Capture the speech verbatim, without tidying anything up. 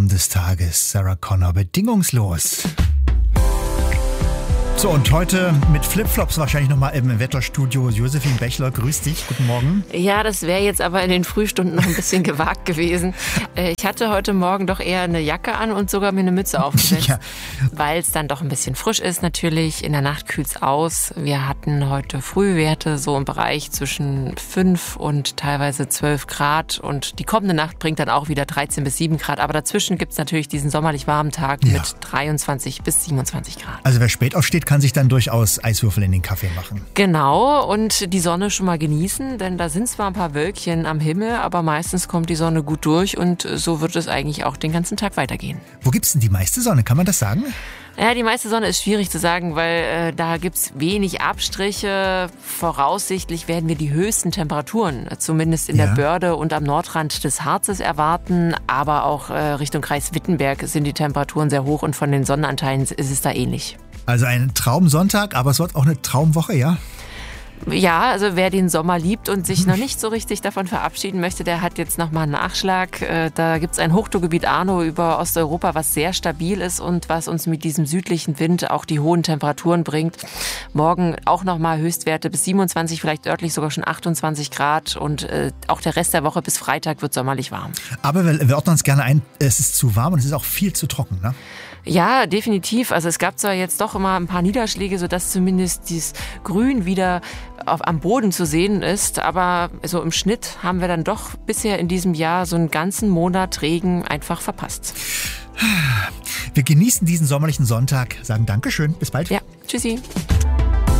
Ohrwurm des Tages, Sarah Connor, bedingungslos. So, und heute mit Flipflops wahrscheinlich nochmal im Wetterstudio. Josephine Bechler, grüß dich, guten Morgen. Ja, das wäre jetzt aber in den Frühstunden noch ein bisschen gewagt gewesen. Ich hatte heute Morgen doch eher eine Jacke an und sogar mir eine Mütze aufgesetzt, ja. Weil es dann doch ein bisschen frisch ist natürlich. In der Nacht kühlt es aus. Wir hatten heute Frühwerte so im Bereich zwischen fünf und teilweise zwölf Grad. Und die kommende Nacht bringt dann auch wieder dreizehn bis sieben Grad. Aber dazwischen gibt es natürlich diesen sommerlich warmen Tag ja. mit dreiundzwanzig bis siebenundzwanzig Grad. Also wer spät aufsteht, kann sich dann durchaus Eiswürfel in den Kaffee machen. Genau, und die Sonne schon mal genießen, denn da sind zwar ein paar Wölkchen am Himmel, aber meistens kommt die Sonne gut durch und so wird es eigentlich auch den ganzen Tag weitergehen. Wo gibt's denn die meiste Sonne? Kann man das sagen? Ja, die meiste Sonne ist schwierig zu sagen, weil äh, da gibt's wenig Abstriche. Voraussichtlich werden wir die höchsten Temperaturen, zumindest in ja. der Börde und am Nordrand des Harzes erwarten. Aber auch äh, Richtung Kreis Wittenberg sind die Temperaturen sehr hoch und von den Sonnenanteilen ist es da ähnlich. Also ein Traumsonntag, aber es wird auch eine Traumwoche, ja? Ja, also wer den Sommer liebt und sich noch nicht so richtig davon verabschieden möchte, der hat jetzt nochmal einen Nachschlag. Da gibt's ein Hochdruckgebiet Arno über Osteuropa, was sehr stabil ist und was uns mit diesem südlichen Wind auch die hohen Temperaturen bringt. Morgen auch nochmal Höchstwerte bis siebenundzwanzig, vielleicht örtlich sogar schon achtundzwanzig Grad und äh, auch der Rest der Woche bis Freitag wird sommerlich warm. Aber wir, wir ordnen uns gerne ein, es ist zu warm und es ist auch viel zu trocken, ne? Ja, definitiv. Also es gab zwar jetzt doch immer ein paar Niederschläge, sodass zumindest dieses Grün wieder auf, am Boden zu sehen ist. Aber so im Schnitt haben wir dann doch bisher in diesem Jahr so einen ganzen Monat Regen einfach verpasst. Wir genießen diesen sommerlichen Sonntag, sagen Dankeschön, bis bald. Ja, tschüssi.